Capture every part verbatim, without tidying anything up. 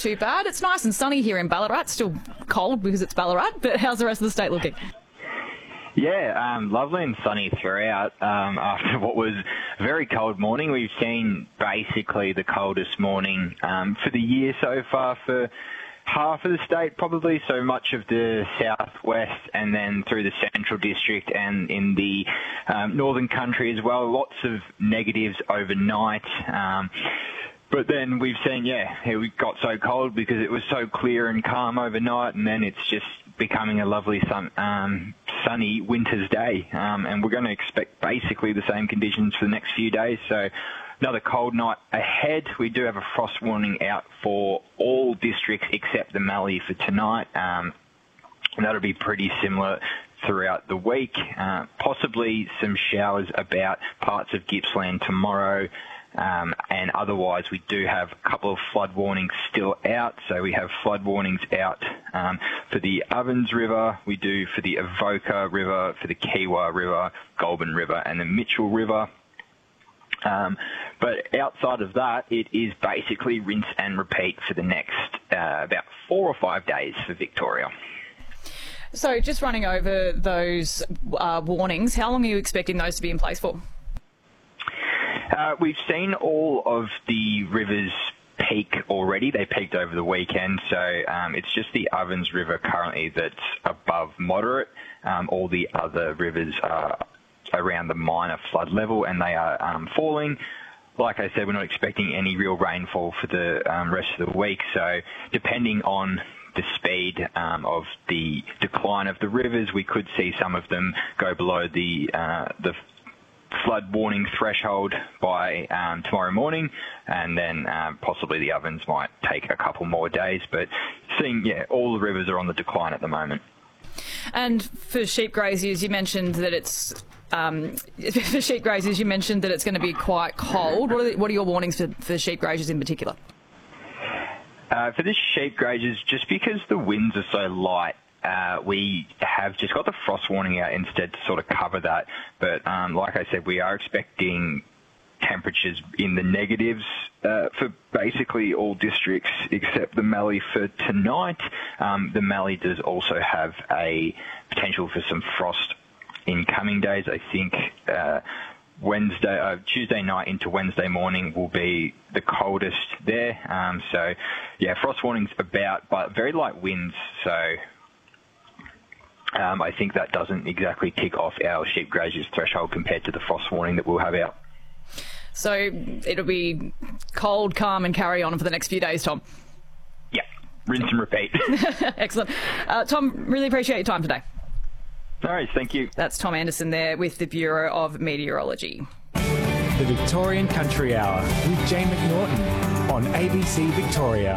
too bad. It's nice and sunny here in Ballarat. Still cold because it's Ballarat, but how's the rest of the state looking? Yeah, um, lovely and sunny throughout. Um, after what was a very cold morning, we've seen basically the coldest morning um, for the year so far for half of the state, probably, so much of the southwest and then through the central district and in the um, northern country as well. Lots of negatives overnight. Um, but then we've seen, yeah, it got so cold because it was so clear and calm overnight, and then it's just becoming a lovely sun, um, sunny winter's day. Um, and we're going to expect basically the same conditions for the next few days. So another cold night ahead. We do have a frost warning out for all districts except the Mallee for tonight. Um, and that'll be pretty similar throughout the week. Uh, possibly some showers about parts of Gippsland tomorrow. Um, and otherwise, we do have a couple of flood warnings still out. So we have flood warnings out um, for the Ovens River. We do for the Avoca River, for the Kiewa River, Goulburn River, and the Mitchell River. Um, but outside of that, it is basically rinse and repeat for the next uh, about four or five days for Victoria. So just running over those uh, warnings, how long are you expecting those to be in place for? Uh, we've seen all of the rivers peak already. They peaked over the weekend, so um, it's just the Ovens River currently that's above moderate. Um, all the other rivers are around the minor flood level, and they are um, falling. Like I said, we're not expecting any real rainfall for the um, rest of the week, so depending on the speed um, of the decline of the rivers, we could see some of them go below the uh, the flood warning threshold by um, tomorrow morning, and then uh, possibly the Ovens might take a couple more days. But seeing, yeah, all the rivers are on the decline at the moment. And for sheep graziers, you mentioned that it's um, for sheep graziers. You mentioned that it's going to be quite cold. What are the, what are your warnings for, for sheep graziers in particular? Uh, for the sheep graziers, just because the winds are so light, uh, we have just got the frost warning out instead to sort of cover that. But um, like I said, we are expecting temperatures in the negatives uh, for basically all districts except the Mallee for tonight. Um, the Mallee does also have a potential for some frost in coming days. I think uh, Wednesday, uh, Tuesday night into Wednesday morning will be the coldest there. Um, so, yeah, frost warnings about, but very light winds. So um, I think that doesn't exactly tick off our sheep graziers threshold compared to the frost warning that we'll have out. So it'll be cold, calm and carry on for the next few days, Tom? Yeah, rinse and repeat. Excellent. Uh, Tom, really appreciate your time today. No worries, thank you. That's Tom Anderson there with the Bureau of Meteorology. The Victorian Country Hour with Jane McNaughton on A B C Victoria.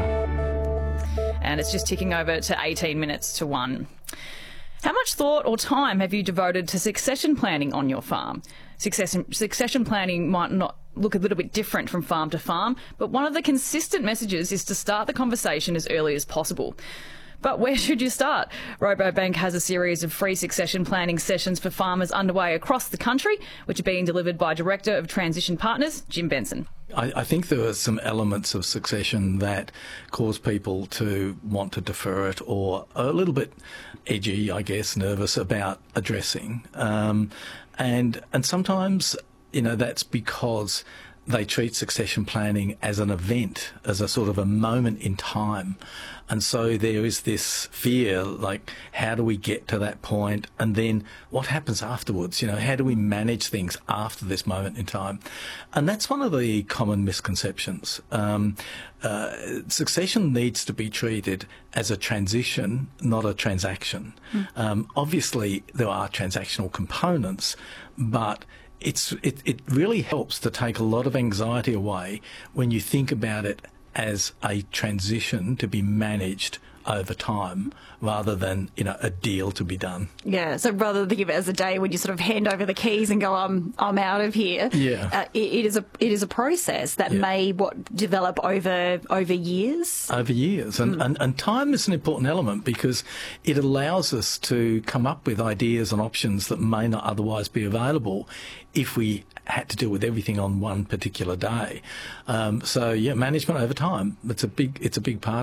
And it's just ticking over to eighteen minutes to one. How much thought or time have you devoted to succession planning on your farm? Succession, succession planning might not look a little bit different from farm to farm, but one of the consistent messages is to start the conversation as early as possible. But where should you start? Robobank has a series of free succession planning sessions for farmers underway across the country, which are being delivered by Director of Transition Partners, Jim Benson. I, I think there are some elements of succession that cause people to want to defer it or are a little bit edgy, I guess, nervous about addressing. Um, and and sometimes, you know, that's because they treat succession planning as an event, as a sort of a moment in time. And so there is this fear, like, how do we get to that point? And then what happens afterwards? You know, how do we manage things after this moment in time? And that's one of the common misconceptions. Um, uh, succession needs to be treated as a transition, not a transaction. Mm. Um, obviously, there are transactional components, but It's it, it really helps to take a lot of anxiety away when you think about it as a transition to be managed over time rather than, you know, a deal to be done. Yeah, so rather than think of it as a day when you sort of hand over the keys and go, I'm I'm out of here. Yeah, uh, it, it is a it is a process that yeah. may what develop over over years. Over years, and, mm. and and time is an important element because it allows us to come up with ideas and options that may not otherwise be available if we had to deal with everything on one particular day. Um, so yeah, management over time, it's a big it's a big part